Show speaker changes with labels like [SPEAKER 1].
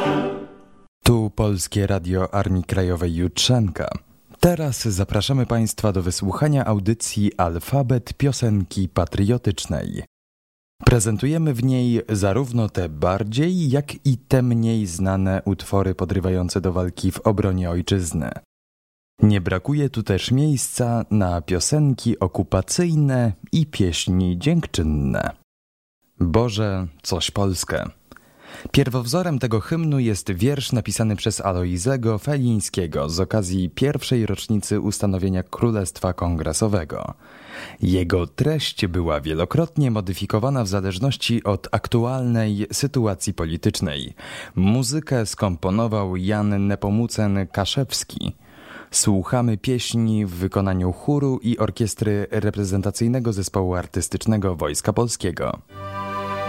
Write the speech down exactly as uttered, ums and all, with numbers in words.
[SPEAKER 1] Tu Polskie Radio Armii Krajowej Jutrzenka. Teraz zapraszamy Państwa do wysłuchania audycji Alfabet Piosenki Patriotycznej. Prezentujemy w niej zarówno te bardziej, jak i te mniej znane utwory podrywające do walki w obronie ojczyzny. Nie brakuje tu też miejsca na piosenki okupacyjne i pieśni dziękczynne. Boże, coś Polskę. Pierwowzorem tego hymnu jest wiersz napisany przez Alojzego Felińskiego z okazji pierwszej rocznicy ustanowienia Królestwa Kongresowego. Jego treść była wielokrotnie modyfikowana w zależności od aktualnej sytuacji politycznej. Muzykę skomponował Jan Nepomucen-Kaszewski. Słuchamy pieśni w wykonaniu chóru i orkiestry reprezentacyjnego zespołu artystycznego Wojska Polskiego.